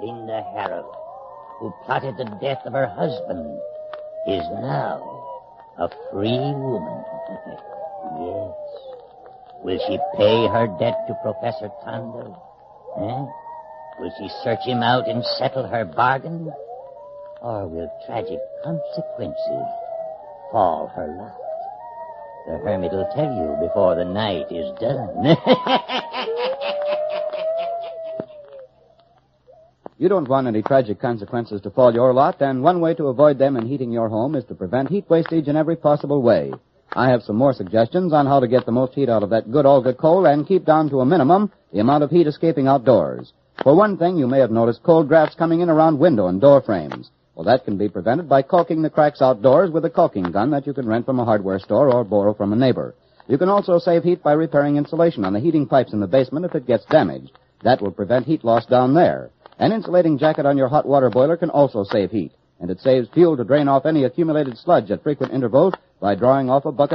Linda Harrell, who plotted the death of her husband, is now a free woman. Yes. Will she pay her debt to Professor Tondo? Will she search him out and settle her bargain? Or will tragic consequences fall her lot? The hermit will tell you before the night is done. You don't want any tragic consequences to fall your lot, and one way to avoid them in heating your home is to prevent heat wastage in every possible way. I have some more suggestions on how to get the most heat out of that good Olga coal and keep down to a minimum the amount of heat escaping outdoors. For one thing, you may have noticed cold drafts coming in around window and door frames. Well, that can be prevented by caulking the cracks outdoors with a caulking gun that you can rent from a hardware store or borrow from a neighbor. You can also save heat by repairing insulation on the heating pipes in the basement if it gets damaged. That will prevent heat loss down there. An insulating jacket on your hot water boiler can also save heat, and it saves fuel to drain off any accumulated sludge at frequent intervals by drawing off a bucket